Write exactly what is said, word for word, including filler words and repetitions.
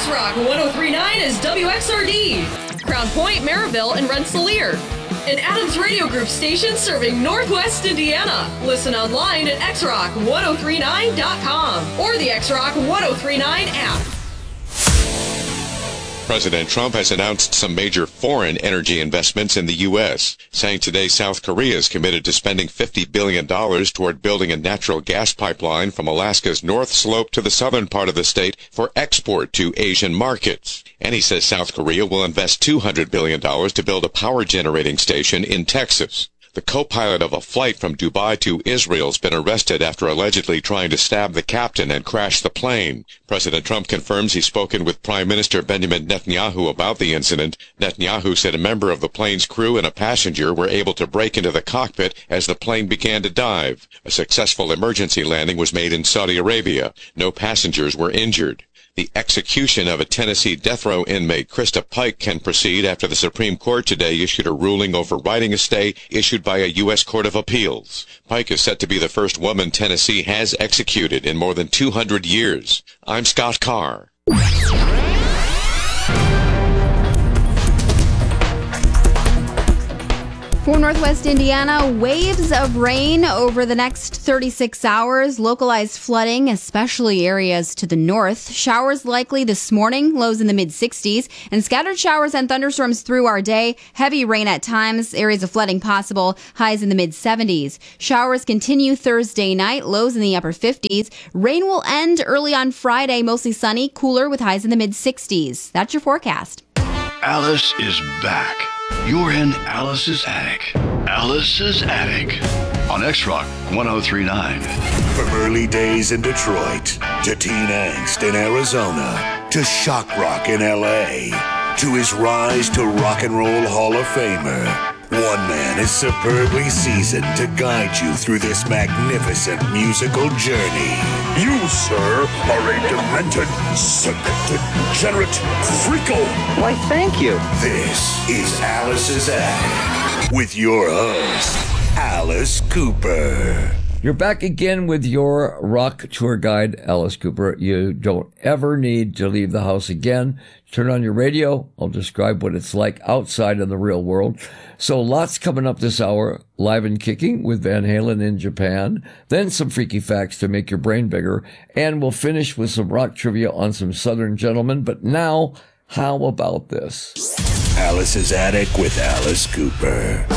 X-Rock one oh three point nine is W X R D, Crown Point, Maryville, and Rensselaer. An Adams Radio Group station serving Northwest Indiana. Listen online at x rock ten thirty-nine dot com or the X-Rock ten thirty-nine app. President Trump has announced some major foreign energy investments in the U S, saying today South Korea is committed to spending fifty billion dollars toward building a natural gas pipeline from Alaska's North Slope to the southern part of the state for export to Asian markets. And he says South Korea will invest two hundred billion dollars to build a power generating station in Texas. The co-pilot of a flight from Dubai to Israel has been arrested after allegedly trying to stab the captain and crash the plane. President Trump confirms he's spoken with Prime Minister Benjamin Netanyahu about the incident. Netanyahu said a member of the plane's crew and a passenger were able to break into the cockpit as the plane began to dive. A successful emergency landing was made in Saudi Arabia. No passengers were injured. The execution of a Tennessee death row inmate, Krista Pike, can proceed after the Supreme Court today issued a ruling overriding a stay issued by a U S Court of Appeals. Pike is set to be the first woman Tennessee has executed in more than two hundred years. I'm Scott Carr. For Northwest Indiana, waves of rain over the next thirty-six hours. Localized flooding, especially areas to the north. Showers likely this morning, lows in the mid-sixties. And scattered showers and thunderstorms through our day. Heavy rain at times, areas of flooding possible, highs in the mid-seventies. Showers continue Thursday night, lows in the upper fifties. Rain will end early on Friday, mostly sunny, cooler with highs in the mid-sixties. That's your forecast. Alice is back. You're in Alice's Attic. Alice's Attic on X-Rock ten thirty-nine. From early days in Detroit to teen angst in Arizona to shock rock in L A to his rise to rock and roll Hall of Famer, one man is superbly seasoned to guide you through this magnificent musical journey. You, sir, are a demented, sick, degenerate freako. Why, thank you. This is Alice's Attic with your host, Alice Cooper. You're back again with your rock tour guide, Alice Cooper. You don't ever need to leave the house again. Turn on your radio. I'll describe what it's like outside in the real world. So lots coming up this hour. Live and Kicking with Van Halen in Japan. Then some freaky facts to make your brain bigger. And we'll finish with some rock trivia on some Southern gentlemen. But now, how about this? Alice's Attic with Alice Cooper.